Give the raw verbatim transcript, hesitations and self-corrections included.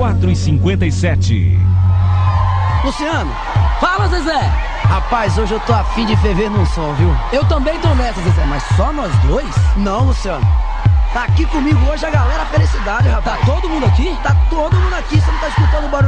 quatro e cinquenta e sete. Luciano, Fala, Zezé. rapaz, hoje eu tô afim de ferver num som, viu? Eu também tô nessa, Zezé, mas só nós dois? Não, Luciano. Tá aqui comigo hoje a galera Felicidade, Tá rapaz. todo mundo aqui? Tá todo mundo aqui, você não tá escutando o barulho?